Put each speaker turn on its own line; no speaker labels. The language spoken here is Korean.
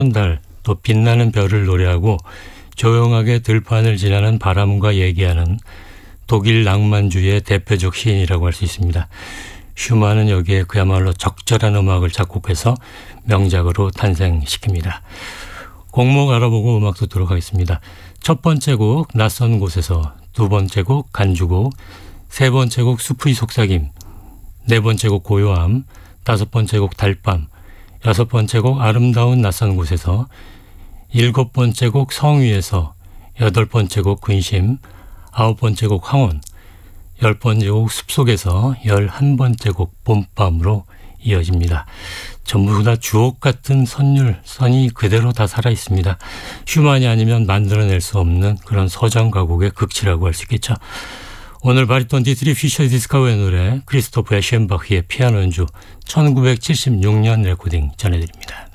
달, 또 빛나는 별을 노래하고 조용하게 들판을 지나는 바람과 얘기하는 독일 낭만주의의 대표적 시인이라고 할 수 있습니다. 슈만은 여기에 그야말로 적절한 음악을 작곡해서 명작으로 탄생시킵니다. 곡목 알아보고 음악 듣도록 하겠습니다. 첫 번째 곡 낯선 곳에서, 두 번째 곡 간주곡, 세 번째 곡 숲의 속삭임, 네 번째 곡 고요함, 다섯 번째 곡 달밤, 여섯 번째 곡 아름다운 낯선 곳에서, 일곱 번째 곡 성 위에서, 여덟 번째 곡 근심, 아홉 번째 곡 황혼, 열 번째 곡 숲속에서, 11번째 곡 봄밤으로 이어집니다. 전부 다 주옥 같은 선이 그대로 다 살아있습니다. 슈만이 아니면 만들어낼 수 없는 그런 서정 가곡의 극치라고 할 수 있겠죠. 오늘 바리톤 디트리 피셔 디스카우의 노래 크리스토프 에셴바흐의 피아노 연주 1976년 레코딩 전해드립니다.